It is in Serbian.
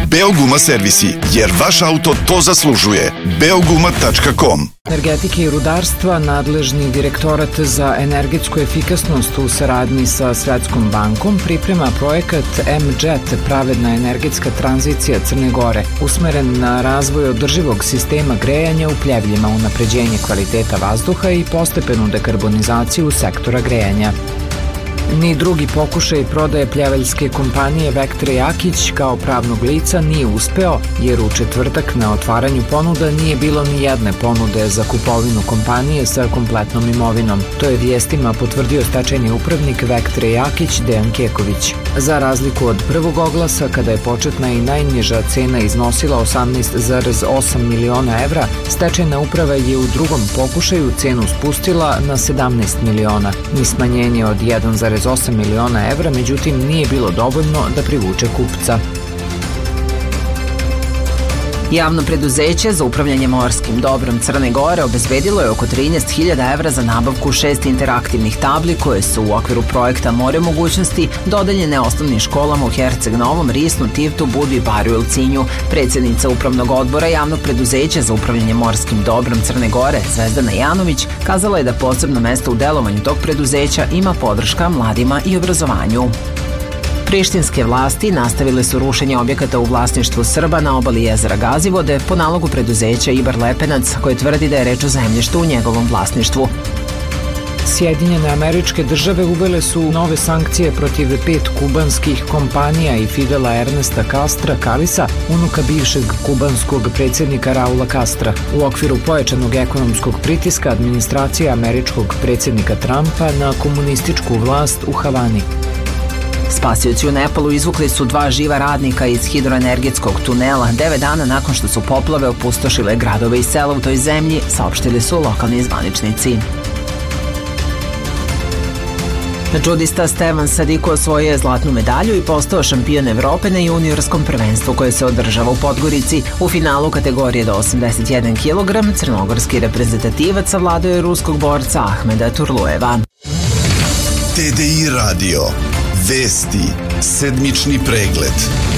Beoguma servisi, jer vaš auto to zaslužuje. Beoguma.com. Energetike i rudarstva, nadležni direktorat za energetsku efikasnost u saradnji sa Svetskom bankom priprema projekat M-JET, pravedna energetska tranzicija Crne Gore, usmeren na razvoj održivog sistema grejanja u Pljevljima, unapređenje kvaliteta vazduha i postepenu dekarbonizaciju sektora grejanja. Ni drugi pokušaj prodaje pljeveljske kompanije Vektre Jakić kao pravnog lica nije uspeo, jer u četvrtak na otvaranju ponuda nije bilo ni jedne ponude za kupovinu kompanije sa kompletnom imovinom. To je vijestima potvrdio stečajni upravnik Vektre Jakić Dejan Keković. Za razliku od prvog oglasa, kada je početna i najniža cena iznosila 18,8 miliona evra, stečajna uprava je u drugom pokušaju cenu spustila na 17 miliona. Ni smanjenje od 1,8 miliona evra, međutim, nije bilo dovoljno da privuče kupca. Javno preduzeće za upravljanje morskim dobrom Crne Gore obezbedilo je oko 13.000 evra za nabavku 6 interaktivnih tabli koje su u okviru projekta More mogućnosti dodeljene osnovnim školama u Herceg Novom, Risnu, Tivtu, Budvi i Barju i Ulcinju. Predsjednica Upravnog odbora Javnog preduzeća za upravljanje morskim dobrom Crne Gore, Zvezdana Janović, kazala je da posebno mesto u delovanju tog preduzeća ima podrška mladima i obrazovanju. Prištinske vlasti nastavile su rušenje objekata u vlasništvu Srba na obali jezera Gazivode po nalogu preduzeća Ibar Lepenac, koje tvrdi da je reč o zemljištu u njegovom vlasništvu. Sjedinjene Američke Države uvele su nove sankcije protiv 5 kubanskih kompanija i Fidela Ernesta Castra Calisa, unuka bivšeg kubanskog predsjednika Raula Castra. U okviru pojačanog ekonomskog pritiska administracija američkog predsjednika Trumpa na komunističku vlast u Havani. Spasioci u Nepalu izvukli su 2 živa radnika iz hidroenergetskog tunela 9 dana nakon što su poplave opustošile gradove i sela u toj zemlji, saopštili su lokalni zvaničnici. Džudista Stevan Sadiko osvojio je zlatnu medalju i postao šampion Evrope na juniorskom prvenstvu koje se održava u Podgorici. U finalu kategorije do 81 kg crnogorski reprezentativac savladao je ruskog borca Ahmeda Turlujeva. TDI radio. Vesti. Sedmični pregled.